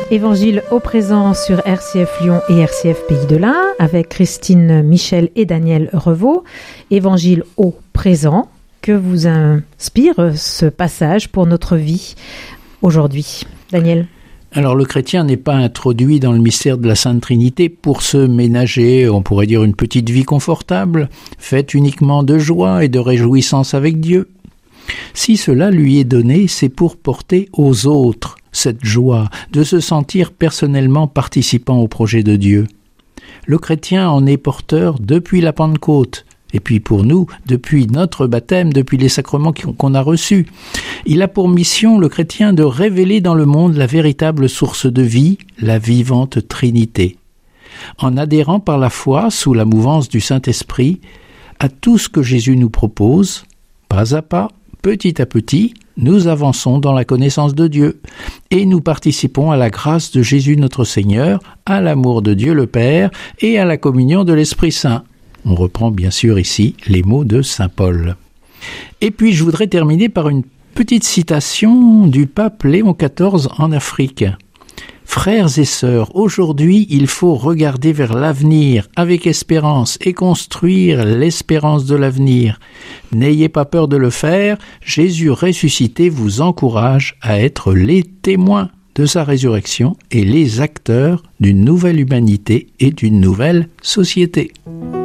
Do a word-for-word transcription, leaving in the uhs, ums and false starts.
Évangile au présent sur R C F Lyon et R C F Pays de l'Ain avec Christine Michel et Daniel Revaux. Évangile au présent, que vous inspire ce passage pour notre vie aujourd'hui? Daniel? Alors le chrétien n'est pas introduit dans le mystère de la Sainte Trinité pour se ménager, on pourrait dire une petite vie confortable, faite uniquement de joie et de réjouissance avec Dieu. Si cela lui est donné, c'est pour porter aux autres cette joie, de se sentir personnellement participant au projet de Dieu. Le chrétien en est porteur depuis la Pentecôte, et puis pour nous, depuis notre baptême, depuis les sacrements qu'on a reçus. Il a pour mission, le chrétien, de révéler dans le monde la véritable source de vie, la vivante Trinité. En adhérant par la foi, sous la mouvance du Saint-Esprit, à tout ce que Jésus nous propose, pas à pas, petit à petit, nous avançons dans la connaissance de Dieu et nous participons à la grâce de Jésus notre Seigneur, à l'amour de Dieu le Père et à la communion de l'Esprit Saint. On reprend bien sûr ici les mots de saint Paul. Et puis je voudrais terminer par une petite citation du pape Léon quatorze en Afrique. Frères et sœurs, aujourd'hui, il faut regarder vers l'avenir avec espérance et construire l'espérance de l'avenir. N'ayez pas peur de le faire, Jésus ressuscité vous encourage à être les témoins de sa résurrection et les acteurs d'une nouvelle humanité et d'une nouvelle société.